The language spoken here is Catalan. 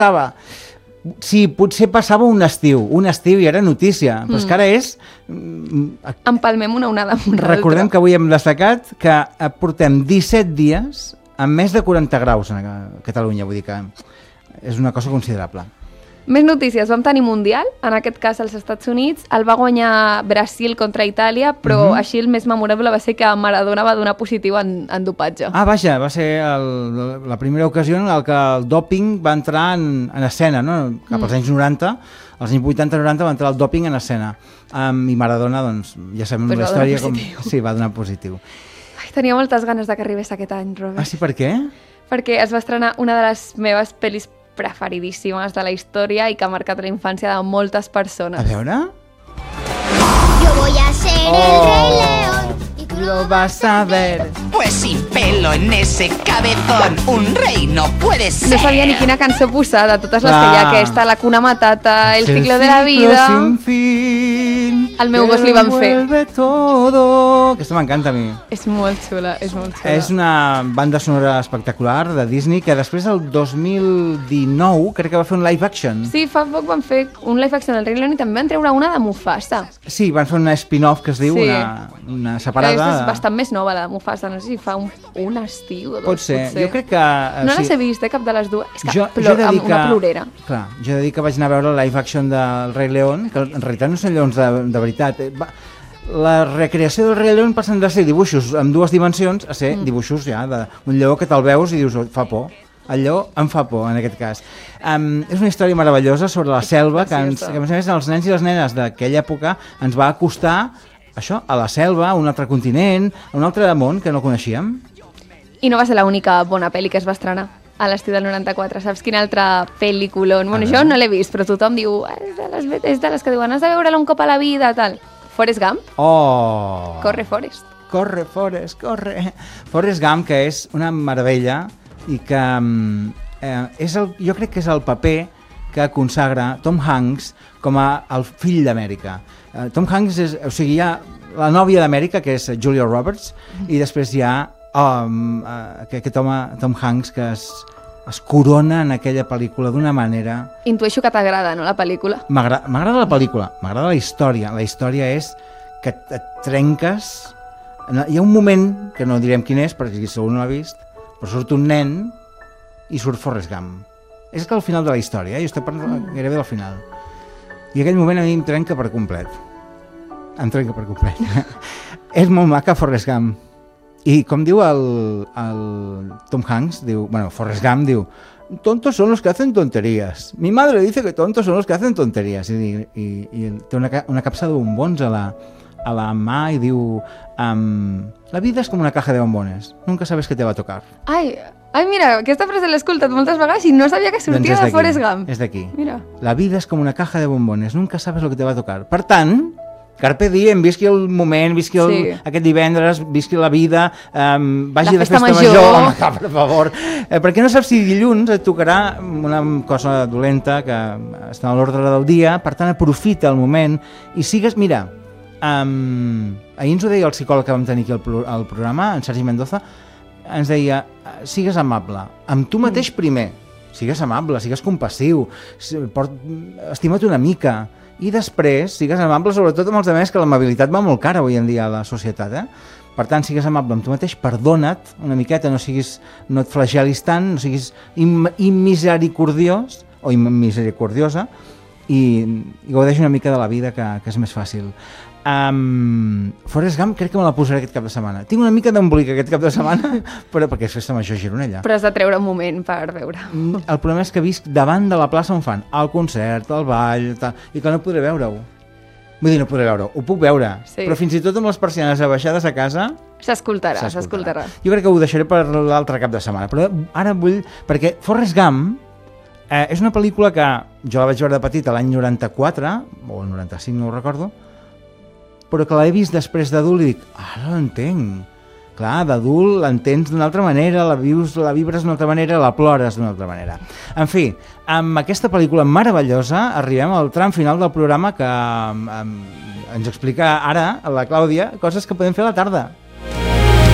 Sí, potser passava un estiu i era notícia, però és que ara és... Empalmem una onada amb una altra. Recordem que avui hem destacat que portem 17 dies amb més de 40 graus a Catalunya, vull dir que és una cosa considerable. Més notícies, vam tenir Mundial, en aquest cas als Estats Units, el va guanyar Brasil contra Itàlia, però així el més memorable va ser que Maradona va donar positiu en dopatge. Ah, vaja, va ser la primera ocasió en què el dòping va entrar en escena, no? Cap als anys 90, als anys 80-90 va entrar el dòping en escena. I Maradona, doncs, ja sabem la història com... Sí, va donar positiu. Ai, tenia moltes ganes de que arribés aquest any, Robert. Ah, sí, per què? Perquè es va estrenar una de les meves pel·lis preferidíssimes de la història i que ha marcat la infància de moltes persones. A veure? Yo voy a ser el Rey León y tú Lo vas a ver. Pues sin pelo en ese cabezón, un rey no puede ser. No sabia ni quina cançó posar de totes les que hi ha, aquesta, la Hakuna Matata, El ciclo de la vida... Sin fin, al meu gos li van fer. Todo. Aquesta m'encanta a mi. És molt xula, és molt xula. És una banda sonora espectacular de Disney que després del 2019 crec que va fer un live action. Sí, fa poc van fer un live action al Rei León i també van treure una de Mufasa. Sí, van fer una spin-off que es diu, Sí. una separada. És bastant més nova, la de Mufasa. No sé si fa un estiu o dos, Pot ser. potser. Jo crec que... No les he vist, cap de les dues. És que jo he de dir amb una plorera. Clar, jo he de dir que vaig anar a veure la live action del Rei León, que en realitat no són lleons de veritat. La recreació del Rei León passen de ser dibuixos en dues dimensions a ser dibuixos ja d'un lleó que te'l veus i dius, fa por. El lleó em fa por, en aquest cas. És una història meravellosa sobre la selva, que a més a més els nens i les nenes d'aquella època ens va acostar això, a la selva, a un altre continent, a un altre món que no coneixíem. I no va ser l'única bona pel·li que es va estrenar a l'estiu del 94. Saps quina altra pel·lículon? Bueno, jo no l'he vist, però tothom diu és de les que diuen has de veure-la un cop a la vida, tal. Forrest Gump? Oh! Corre, Forrest. Corre, Forrest, corre. Forrest Gump, que és una meravella i que jo crec que és el paper que consagra Tom Hanks com el fill d'Amèrica. Tom Hanks hi ha la nòvia d'Amèrica, que és Julia Roberts, i després hi ha aquest home, Tom Hanks, que es corona en aquella pel·lícula d'una manera... Intueixo que t'agrada, no, la pel·lícula? M'agrada la pel·lícula, m'agrada la història. La història és que et trenques... Hi ha un moment, que no direm quin és, perquè segur no l'ha vist, però surt un nen i surt Forrest Gump. És que al final de la història, jo estic parlant gairebé del final. I aquell moment a mi em trenca per complet. Em trenca per complet. És molt maca Forrest Gump. I com diu el Tom Hanks, Forrest Gump diu, tontos son los que hacen tonterías. Mi madre dice que tontos son los que hacen tonterías. I té una capsa de bombons a la mà i diu, la vida es como una caja de bombones. Nunca sabes qué te va a tocar. Ai, mira, aquesta frase l'he escoltat moltes vegades i no sabia que sortia de Forrest Gump. És d'aquí. Mira. La vida es como una caja de bombones. Nunca sabes lo que te va a tocar. Per tant... Carpe diem, visqui el moment, visqui aquest divendres, visqui la vida, vagi de festa major, home, per favor. Perquè no saps si dilluns et tocarà una cosa dolenta que està a l'ordre del dia, per tant aprofita el moment i sigues, mira, ahir ens ho deia el psicòleg que vam tenir aquí al programa, en Sergi Mendoza, ens deia, sigues amable, amb tu mateix primer, sigues amable, sigues compassiu, estima't una mica, i després sigues amable sobretot amb els altres, que l'amabilitat va molt cara avui en dia a la societat, Per tant, sigues amable amb tu mateix, perdona't una miqueta, no et flagelis tant, no siguis immisericordiós o immisericordiosa i gaudeix una mica de la vida, que és més fàcil. Forrest Gump crec que me la posaré aquest cap de setmana. Tinc una mica d'embolic aquest cap de setmana, però perquè és festa major a Gironella. Però has de treure un moment per veure. El problema és que visc davant de la plaça on fan el concert, el ball, i que no podré veure-ho. Vull dir, no podré veure-ho, ho puc veure, però fins i tot amb les persianes abaixades a casa... S'escoltarà. Jo crec que ho deixaré per l'altre cap de setmana, però ara vull... Perquè Forrest Gump és una pel·lícula que jo la vaig veure de petit l'any 94, o el 95, no ho recordo, però que l'he vist després d'adult i dic, ara l'entenc. Clar, d'adult l'entens d'una altra manera, la vibres d'una altra manera, la plores d'una altra manera. En fi, amb aquesta pel·lícula meravellosa arribem al tram final del programa que ens explica ara la Clàudia coses que podem fer a la tarda.